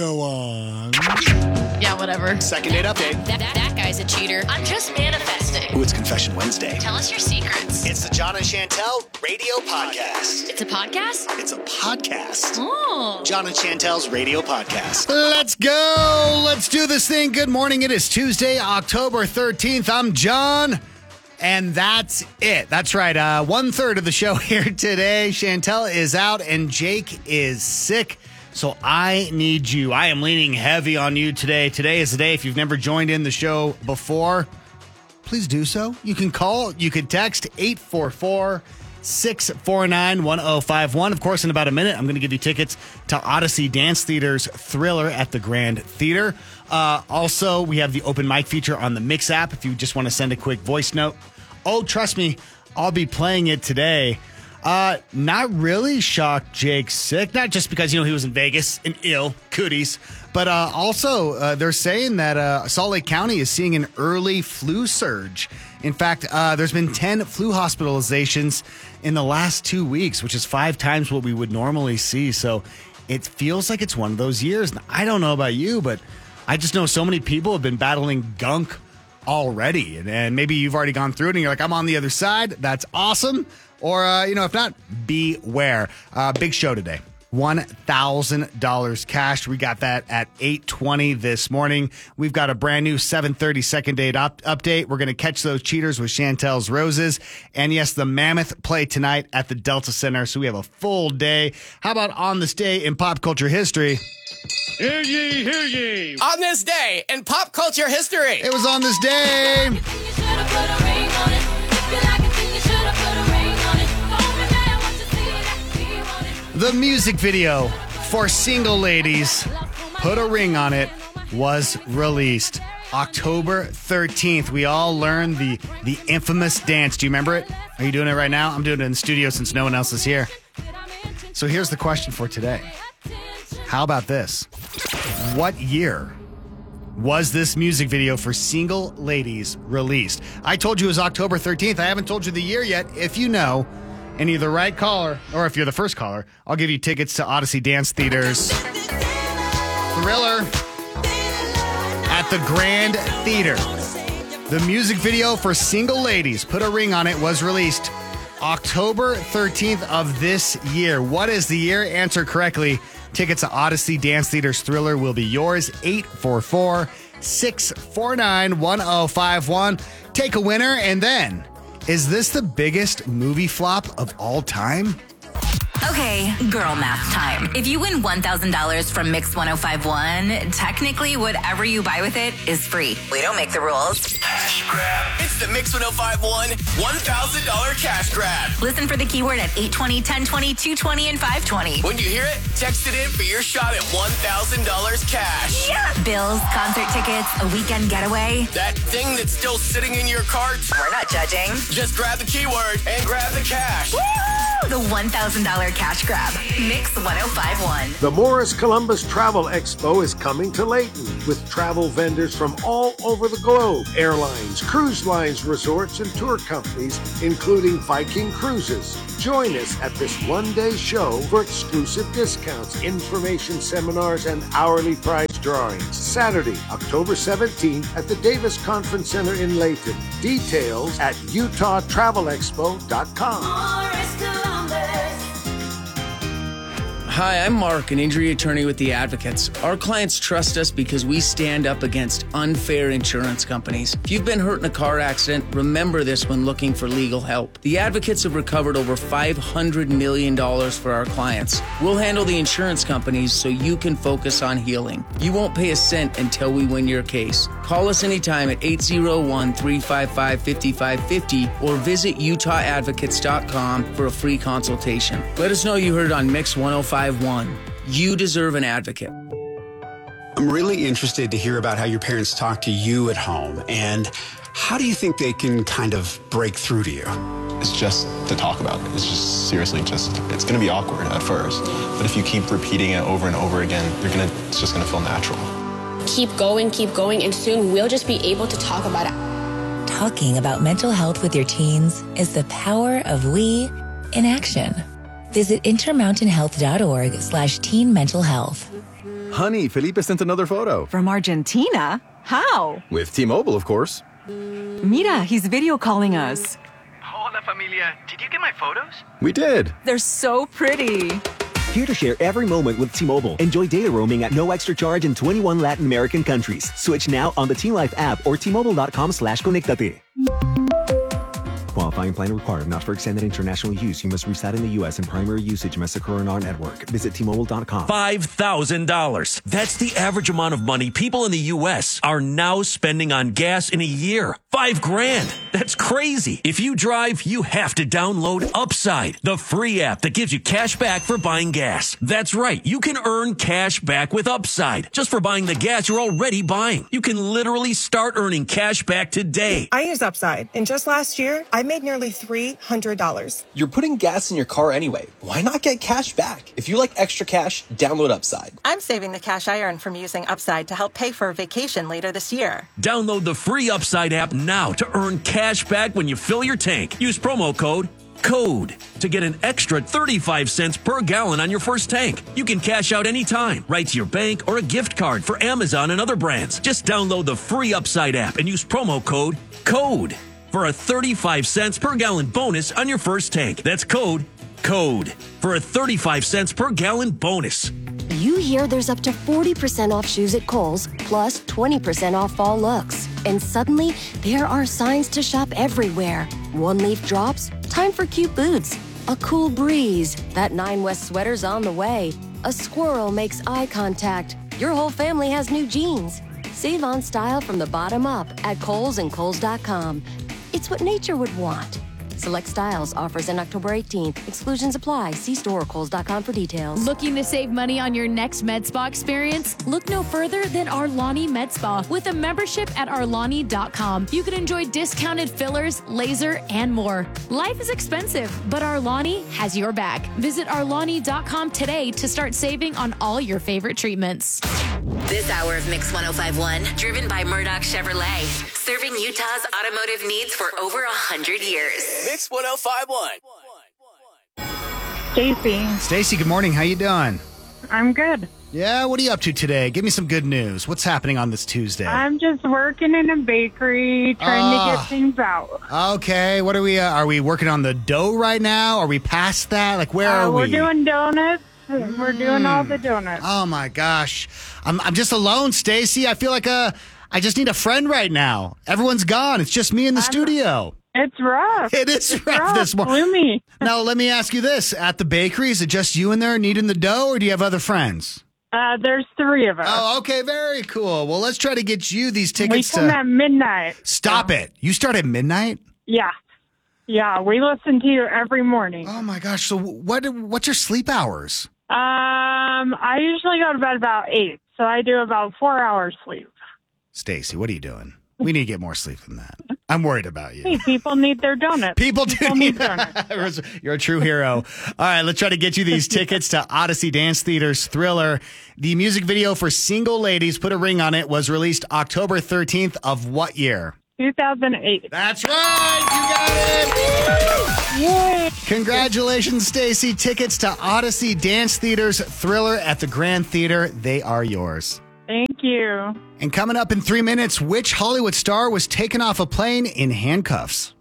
Go on. Yeah, whatever. Second date update. That guy's a cheater. I'm just manifesting. Ooh, it's Confession Wednesday. Tell us your secrets. It's the John and Chantel Radio Podcast. It's a podcast? It's a podcast. Oh. John and Chantel's Radio Podcast. Let's go. Let's do this thing. Good morning. It is Tuesday, October 13th. I'm John. And that's it. That's right. 1/3 of the show here today. Chantel is out and Jake is sick. So I need you. I am leaning heavy on you today. Today is the day. If you've never joined in the show before, please do so. You can call. You can text 844-649-1051. Of course, in about a minute, I'm going to give you tickets to Odyssey Dance Theater's Thriller at the Grand Theater. Also, we have the open mic feature on the Mix app if you just want to send a quick voice note. Oh, trust me, I'll be playing it today. Not really shocked Jake's sick, not just because, he was in Vegas and ill, cooties, but also they're saying that Salt Lake County is seeing an early flu surge. In fact, there's been 10 flu hospitalizations in the last 2 weeks, which is 5 times what we would normally see. So it feels like it's one of those years. And I don't know about you, but I just know so many people have been battling gunk already. And maybe you've already gone through it and you're like, I'm on the other side. That's awesome. Or, if not, beware. Big show today. $1,000 cash. We got that at 8:20 this morning. We've got a brand new 7:30 second date update. We're going to catch those cheaters with Chantel's Roses. And yes, the Mammoth play tonight at the Delta Center. So we have a full day. How about on this day in pop culture history? Hear ye, hear ye. On this day in pop culture history. It was on this day. The music video for Single Ladies, Put a Ring on It, was released October 13th. We all learned the infamous dance. Do you remember it? Are you doing it right now? I'm doing it in the studio since no one else is here. So here's the question for today. How about this? What year was this music video for Single Ladies released? I told you it was October 13th. I haven't told you the year yet. If you know, and you're the right caller, or if you're the first caller, I'll give you tickets to Odyssey Dance Theater's Thriller at the Grand Theater. The music video for Single Ladies, Put a Ring on It, was released October 13th of this year. What is the year? Answer correctly. Tickets to Odyssey Dance Theater's Thriller will be yours. 844-649-1051. Take a winner, and then, is this the biggest movie flop of all time? Okay, girl math time. If you win $1,000 from Mix 1051, technically whatever you buy with it is free. We don't make the rules. Cash grab. It's the Mix 1051 $1,000 cash grab. Listen for the keyword at 820, 1020, 220, and 520. When you hear it, text it in for your shot at $1,000 cash. Yeah. Bills, concert tickets, a weekend getaway. That thing that's still sitting in your cart. We're not judging. Just grab the keyword and grab the cash. Woo! The $1,000 cash grab. Mix 1051. The Morris Columbus Travel Expo is coming to Layton with travel vendors from all over the globe. Airlines, cruise lines, resorts, and tour companies, including Viking Cruises. Join us at this one-day show for exclusive discounts, information seminars, and hourly price drawings. Saturday, October 17th at the Davis Conference Center in Layton. Details at utahtravelexpo.com. Morris Columbus. Hi, I'm Mark, an injury attorney with The Advocates. Our clients trust us because we stand up against unfair insurance companies. If you've been hurt in a car accident, remember this when looking for legal help. The Advocates have recovered over $500 million for our clients. We'll handle the insurance companies so you can focus on healing. You won't pay a cent until we win your case. Call us anytime at 801-355-5550 or visit utahadvocates.com for a free consultation. Let us know you heard it on Mix 1051. You deserve an advocate. I'm really interested to hear about how your parents talk to you at home, and how do you think they can kind of break through to you? It's just to talk about it. It's just seriously it's going to be awkward at first, but if you keep repeating it over and over again, it's just going to feel natural. Keep going, and soon we'll just be able to talk about it. Talking about mental health with your teens is the power of we in action. Visit intermountainhealth.org/teen mental health. Honey, Felipe sent another photo. From Argentina? How? With T-Mobile, of course. Mira, he's video calling us. Hola, familia. Did you get my photos? We did. They're so pretty. Here to share every moment with T-Mobile. Enjoy data roaming at no extra charge in 21 Latin American countries. Switch now on the T-Life app or T-Mobile.com/conectate. Qualifying plan required. Not for extended international use. You must reside in the U.S. and primary usage must occur on our network. Visit T-Mobile.com. $5,000. That's the average amount of money people in the U.S. are now spending on gas in a year. $5,000. That's crazy. If you drive, you have to download Upside, the free app that gives you cash back for buying gas. That's right. You can earn cash back with Upside just for buying the gas you're already buying. You can literally start earning cash back today. I use Upside, and just last year, I made nearly $300. You're putting gas in your car anyway. Why not get cash back? If you like extra cash, download Upside. I'm saving the cash I earn from using Upside to help pay for a vacation later this year. Download the free Upside app now to earn cash back when you fill your tank. Use promo code CODE to get an extra 35 cents per gallon on your first tank. You can cash out anytime, right to your bank or a gift card for Amazon and other brands. Just download the free Upside app and use promo code CODE for a 35 cents per gallon bonus on your first tank. That's code CODE for a 35 cents per gallon bonus. You hear there's up to 40% off shoes at Kohl's, plus 20% off fall looks. And suddenly, there are signs to shop everywhere. One leaf drops, time for cute boots. A cool breeze, that 9 West sweater's on the way. A squirrel makes eye contact. Your whole family has new jeans. Save on style from the bottom up at Kohl's and Kohl's.com. It's what nature would want. Select styles, offers in October 18th. Exclusions apply. See store or Kohl's.com for details. Looking to save money on your next med spa experience? Look no further than Arlani Med Spa. With a membership at Arlani.com, you can enjoy discounted fillers, laser, and more. Life is expensive, but Arlani has your back. Visit Arlani.com today to start saving on all your favorite treatments. This hour of Mix 105.1, driven by Murdoch Chevrolet, serving Utah's automotive needs for over 100 years. Mix 105.1. Stacy, good morning. How you doing? I'm good. Yeah, what are you up to today? Give me some good news. What's happening on this Tuesday? I'm just working in a bakery, trying to get things out. Okay, what are we working on the dough right now? Are we past that? Like, where are we? We're doing donuts. We're doing all the donuts. Oh my gosh. I'm just alone, Stacy. I feel like I just need a friend right now. Everyone's gone. It's just me in the studio. It's rough. It is rough this morning. Gloomy. Now, let me ask you this. At the bakery, is it just you in there needing the dough, or do you have other friends? There's 3 of us. Oh, okay. Very cool. Well, let's try to get you these tickets. We come at midnight. Stop it. You start at midnight? Yeah. Yeah, we listen to you every morning. Oh, my gosh. So what's your sleep hours? I usually go to bed about 8, so I do about 4 hours sleep. Stacy, what are you doing? We need to get more sleep than that. I'm worried about you. Hey, people need their donuts. People need donuts. You're a true hero. All right, let's try to get you these tickets to Odyssey Dance Theater's Thriller. The music video for Single Ladies, Put a Ring on It, was released October 13th of what year? 2008. That's right. You got it. Yay. Congratulations, Stacy. Tickets to Odyssey Dance Theater's Thriller at the Grand Theater. They are yours. Thank you. And coming up in 3 minutes, which Hollywood star was taken off a plane in handcuffs?